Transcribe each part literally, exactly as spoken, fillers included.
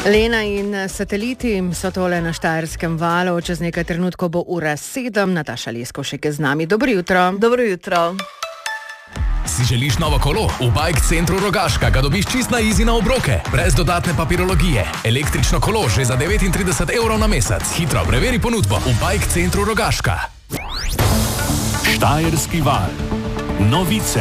Lena in sateliti so tole na Štajerskem valu. Čez nekaj trenutkov bo ura sedem. Nataša Leskovšek je z nami. Dobro jutro. Dobro jutro. Si želiš novo kolo? V Bike Centru Rogaška ga dobiš čist na izi na obroke, brez dodatne papirologije. Električno kolo že za devetintrideset evrov na mesec. Hitro preveri ponudbo v Bike Centru Rogaška. Štajerski val. Novice.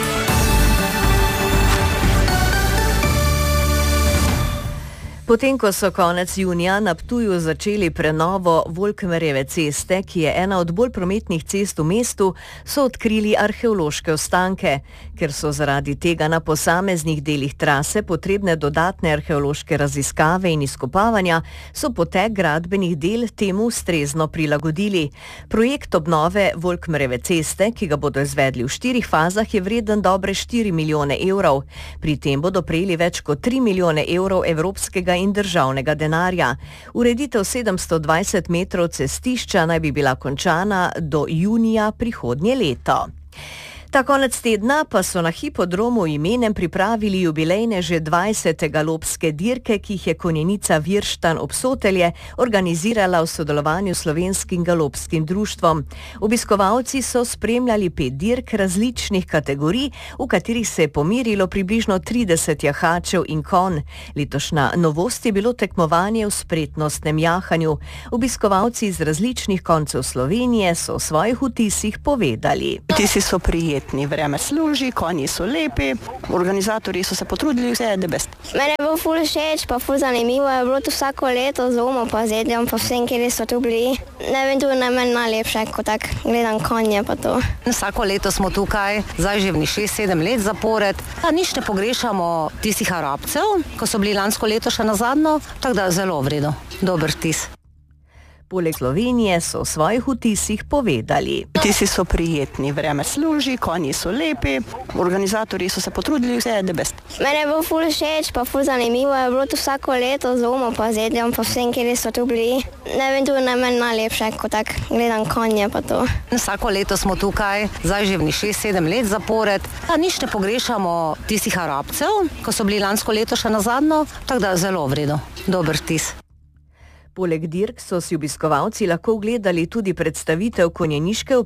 Potem, ko so konec junija na Ptuju začeli prenovo Volkmerjeve ceste, ki je ena od bolj prometnih cest v mestu, so odkrili arheološke ostanke. Ker so zaradi tega na posameznih delih trase potrebne dodatne arheološke raziskave in izkopavanja, so potek gradbenih del temu ustrezno prilagodili. Projekt obnove Volkmerjeve ceste, ki ga bodo izvedli v štirih fazah, je vreden dobre štiri milijone evrov. Pri tem bodo prejeli več kot tri milijone evrov evropskega in državnega denarja. Ureditev sedemsto dvajset metrov cestišča naj bi bila končana do junija prihodnje leto. Ta konec tedna pa so na hipodromu Imenem pripravili jubilejne že dvajsete galopske dirke, ki jih je konjenica Virštan Obsotelje organizirala v sodelovanju s Slovenskim galopskim društvom. Obiskovalci so spremljali pet dirk različnih kategorij, v katerih se je pomirilo približno trideset jahačev in konj. Letošnja novost je bilo tekmovanje v spretnostnem jahanju. Obiskovalci iz različnih koncev Slovenije so o svojih vtisih povedali. Vtisi so prijetni. Vreme služi, konji so lepi, organizatorji so se potrudili, vse je the best. Mene je bilo ful všeč, pa ful zanimivo je bilo to vsako leto z Omo pa z Edjom, pa vsem, kjer so tu bili. Ne vem, tu je meni najlepše, ko tak gledam konje pa to. Vsako leto smo tukaj, zdaj že šest sedem let zapored. A nič ne pogrešamo tistih Arabcev, ko so bili lansko leto še nazadnje, tako da zelo vredo, dober vtis. Poleg Slovenije so o svojih vtisih povedali. Vtisi so prijetni, vreme služi, konji so lepi, organizatorji so se potrudili, vse je the best. Mene je bilo ful všeč, pa ful zanimivo je bilo to vsako leto z Omo pa z Edjom, pa vsem, kjer so tu bili. Ne vem, tu je meni najlepše, ko tak gledam konje pa to. Vsako leto smo tukaj, zdaj že šest sedem let zapored. A nič ne pogrešamo tistih Arabcev, ko so bili lansko leto še nazadnje, tako da zelo vredo, dober vtis. Poleg dirk so si obiskovalci lahko ogledali tudi predstavitev konjeniške